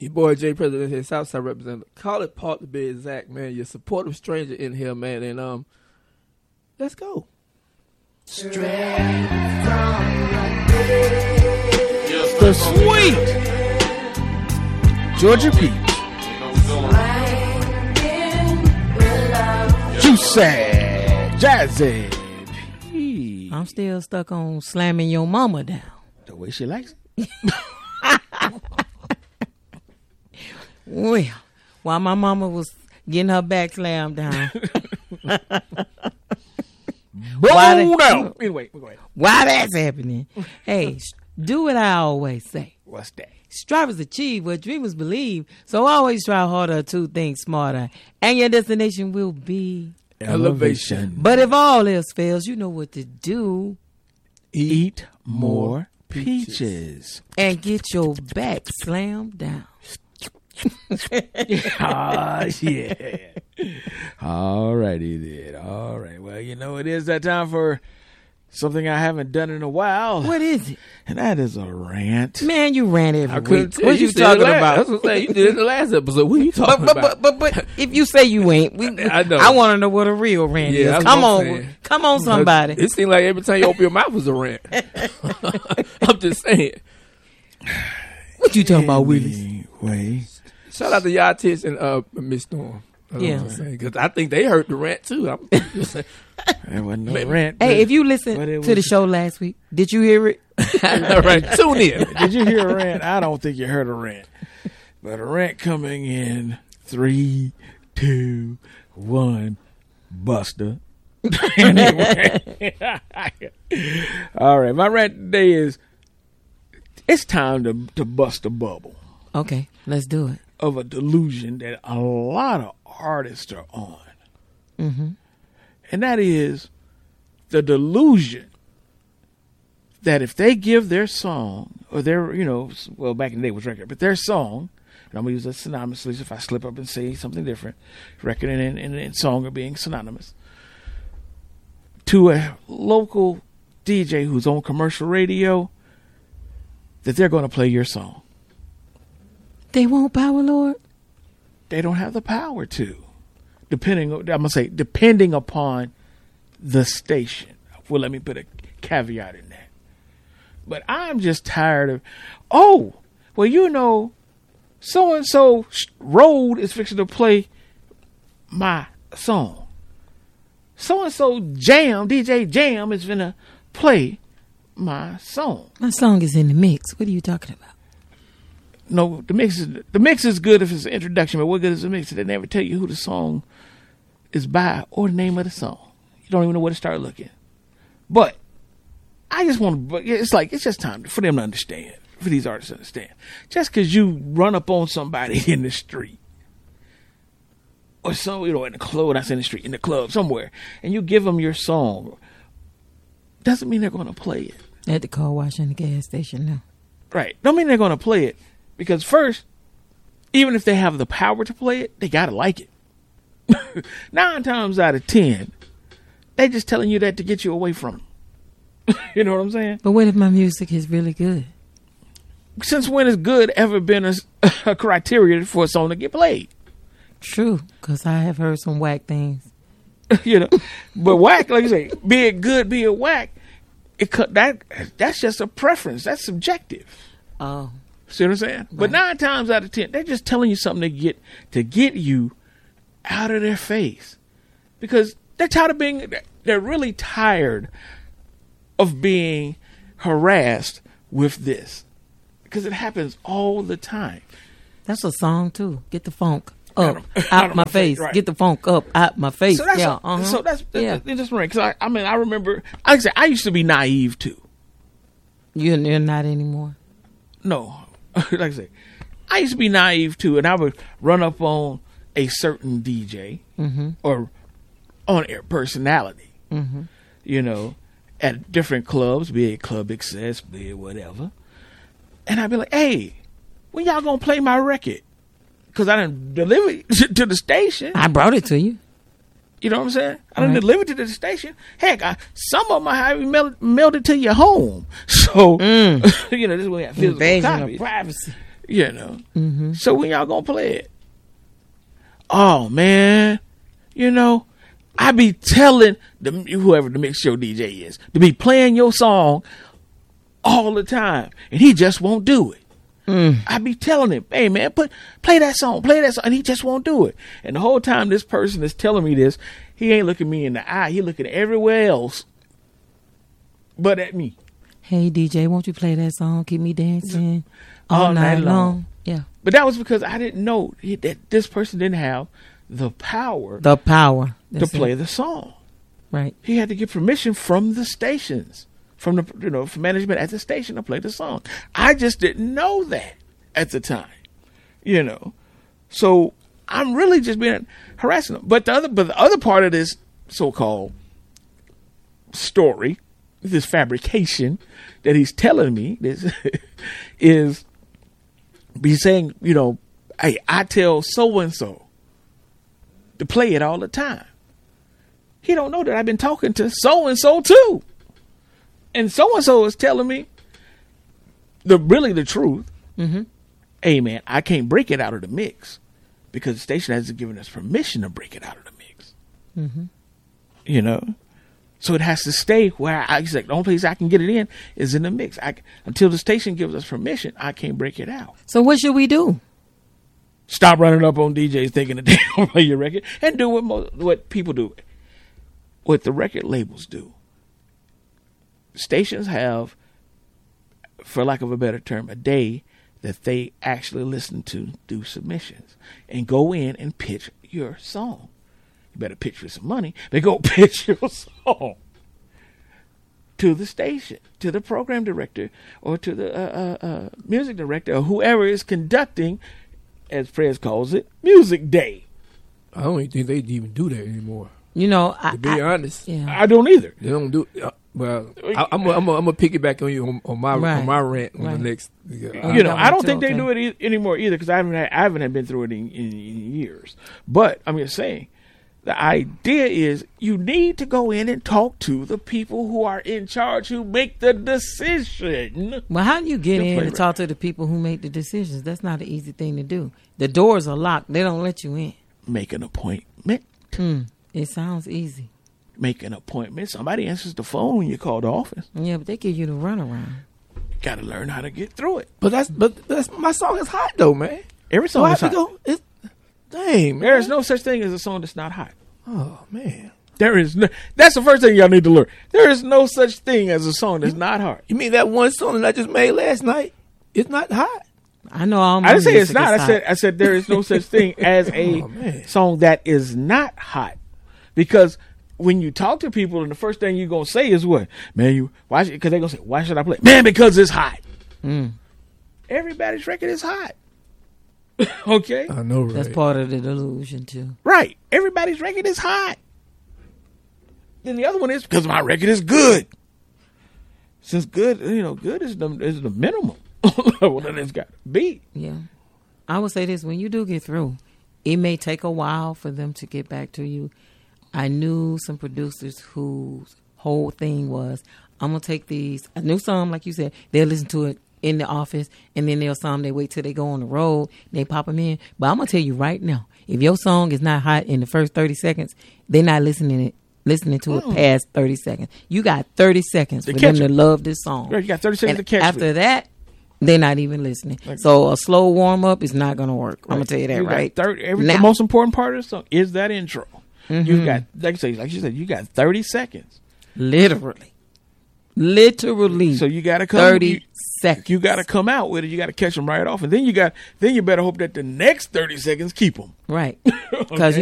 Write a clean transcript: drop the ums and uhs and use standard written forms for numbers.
Your boy Jay President here, Southside Representative. Call it Park to be exact, man. Your supportive stranger in here, man. And let's go. Straight from the sweet Georgia Peach. Juicy, jazzy. I'm still stuck on slamming your mama down. The way she likes it. Well, while my mama was getting her back slammed down. Anyway, go ahead. Why that's happening? Hey, do what I always say. What's that? Strivers achieve what dreamers believe. So always try harder to think smarter. And your destination will be elevation. But if all else fails, you know what to do. Eat more peaches. And get your back slammed down. Yeah. All righty then. All right. Well, it is that time for something I haven't done in a while. What is it? And that is a rant. Man, you ran every week. What you talking about? That's what I'm saying. You did it in the last episode. What are you talking about? But if you say you ain't, I want to know what a real rant is. Come on, somebody. It seems like every time you open your mouth is a rant. I'm just saying. What you talking about, Willis? Anyway. Shout out to y'all Tits and Miss Storm. Because I think they heard the rant too. I'm just saying. There wasn't no rant. Hey, if you listened to the show last week, did you hear it? All right, tune in. Did you hear a rant? I don't think you heard a rant. But a rant coming in 3, 2, 1, Buster. Anyway. All right, my rant today is it's time to bust a bubble. Okay, let's do it. Of a delusion that a lot of artists are on. Mm-hmm. And that is the delusion that if they give their song, or their, back in the day it was record, but their song, and I'm going to use that synonymously if I slip up and say something different, record and song are being synonymous, to a local DJ who's on commercial radio, that they're going to play your song. They want power, Lord? They don't have the power to. Depending upon the station. Well, let me put a caveat in that. But I'm just tired of, so-and-so road is fixing to play my song. So-and-so DJ Jam is going to play my song. My song is in the mix. What are you talking about? No, the mix is good if it's an introduction, but what good is the mix? They never tell you who the song is by or the name of the song. You don't even know where to start looking. But I just want to, it's just time for them to understand, for these artists to understand. Just because you run up on somebody in the street, or so, in the club, I say in the street, in the club, somewhere, and you give them your song, doesn't mean they're going to play it. At the car wash and the gas station now. Right. Don't mean they're going to play it. Because first, even if they have the power to play it, they got to like it. 9 times out of 10, they just telling you that to get you away from them. You know what I'm saying? But what if my music is really good? Since when has good ever been a criteria for a song to get played? True, because I have heard some whack things. But whack, like you say, be it good, be it whack, that's just a preference. That's subjective. Oh. See what I'm saying? Right. But 9 times out of 10, they're just telling you something to get you out of their face, because they're really tired of being harassed with this, because it happens all the time. That's a song too. Get the funk up out my face. Right. Get the funk up out my face. So that's just right. Because I remember, like I said, I used to be naive too. You're not anymore. No. Like I say, I used to be naive too, and I would run up on a certain DJ or on-air personality, at different clubs, be it Club Excess, be it whatever, and I'd be like, "Hey, when y'all gonna play my record?" Because I didn't deliver it to the station. I brought it to you. You know what I'm saying? I didn't deliver it to the station. Heck, some of them I haven't mailed it to your home. So, this is where we have physical copies. Privacy. You know. So when y'all gonna play it? Oh man, you know, I be telling whoever the mix show DJ is to be playing your song all the time, and he just won't do it. I be telling him, hey man, play that song, and he just won't do it. And the whole time this person is telling me this, he ain't looking me in the eye. He looking everywhere else but at me. Hey DJ, won't you play that song? Keep me dancing all night long. Yeah. But that was because I didn't know that this person didn't have the power. The power to play the song. Right. He had to get permission from the stations, from the from management at the station to play the song. I just didn't know that at the time. You know. So I'm really just being harassing them. But the other part of this so-called story, this fabrication that he's telling me, this is be saying, you know, hey, I tell so and so to play it all the time. He don't know that I've been talking to so and so too, and so is telling me the truth. Hey man, I can't break it out of the mix because the station hasn't given us permission to break it out of the mix. You know. So it has to stay where he's like, the only place I can get it in is in the mix. Until the station gives us permission, I can't break it out. So what should we do? Stop running up on DJs thinking that they don't play your record, and do what people do, what the record labels do. Stations have, for lack of a better term, a day that they actually listen to, do submissions, and go in and pitch your song. You better pitch for some money. They go pitch your song to the station, to the program director, or to the music director, or whoever is conducting, as Fred calls it, Music Day. I don't even think they even do that anymore. You know, to be honest, I don't either. They don't do. Well, I'm gonna piggyback on you on my rant on the next. You know, I don't think they do it anymore either because I haven't been through it in years. But I'm just saying. The idea is you need to go in and talk to the people who are in charge, who make the decision. Well, how do you get in and talk to the people who make the decisions? That's not an easy thing to do. The doors are locked. They don't let you in. Make an appointment. It sounds easy. Make an appointment. Somebody answers the phone when you call the office. Yeah, but they give you the runaround. Got to learn how to get through it. But that's my song is hot though, man. Every song is hot. Dang, man. There is no such thing as a song that's not hot. Oh, man. That's the first thing y'all need to learn. There is no such thing as a song that's not hot. You mean that one song that I just made last night? It's not hot. I know all my I didn't say it's music not. is hot. I said there is no such thing as a song that is not hot. Because when you talk to people and the first thing you're going to say is what? Man, because they're going to say, why should I play? Man, because it's hot. Everybody's record is hot. Okay? I know, right? That's part of the delusion, too. Right. Everybody's record is hot. Then the other one is because my record is good. Since good, good is the minimum level that it's got to be. Yeah. I would say this, when you do get through, it may take a while for them to get back to you. I knew some producers whose whole thing was, I'm going to take a new song, like you said, they'll listen to it in the office, and then they wait till they go on the road, they pop them in. But I'm gonna tell you right now, if your song is not hot in the first 30 seconds, they're not listening to it past 30 seconds. You got 30 seconds for them to love this song. Right, you got 30 seconds to catch after that, they're not even listening. Right. So a slow warm up is not gonna work. Right. I'm gonna tell you that right. The most important part of the song is that intro. You got, like you said, you got 30 seconds. Literally. So you got to come 30 seconds. You got to come out with it. You got to catch them right off, and then you better hope that the next 30 seconds keep them. Right. Because